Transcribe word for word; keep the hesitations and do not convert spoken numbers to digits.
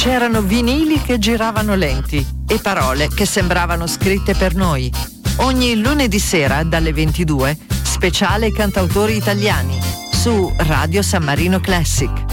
C'erano vinili che giravano lenti e parole che sembravano scritte per noi. Ogni lunedì sera dalle ventidue, speciale cantautori italiani su Radio San Marino Classic.